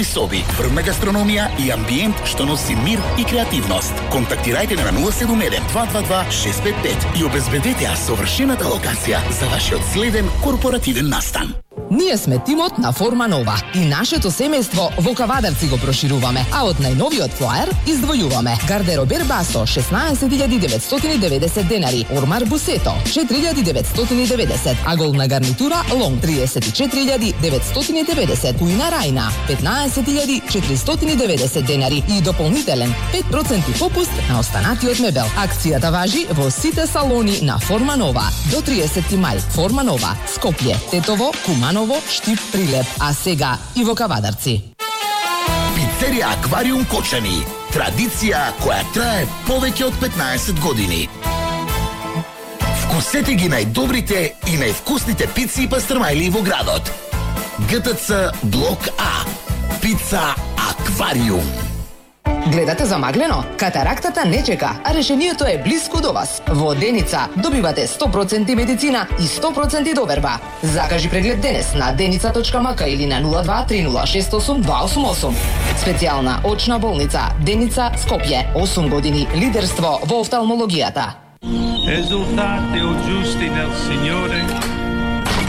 соби, врвна гастрономија и амбиент што носи мир и креативност. Контактирајте на 071-222-655 и обезбедете ја совршената локација за вашиот следен корпоративен настан. Ние сме тимот на Форма Нова и нашето семејство во Кавадарци го прошируваме, а од најновиот флаер издвојуваме гардеробер Басо 16.990 денари, Ормар Бусето 4.990, а голна гарнитура Лонг 34.990, Куина Рајна 15.490 денари и дополнителен 5% попуст на останатиот мебел. Акцијата важи во сите салони на Форма Нова до 30 мај. Форма Нова, Скопје, Тетово, Куманово, Штип, Прилеп, а сега и во Кавадарци. Пицерија Аквариум Кочани. Традиција која трае повеќе од 15 години. Вкусете ги најдобрите и највкусните пици и пастрмајли во градот. ГТЦ Блок А. Пица Аквариум. Гледате замаглено? Катарактата не чека, а решението е блиску до вас. Во Деница добивате 100% медицина и 100% доверба. Закажи преглед денес на denica.mk или на 0230682888. Специјална очна болница Деница Скопје. 8 години лидерство во офталмологијата. Esultate o giusti nel Signore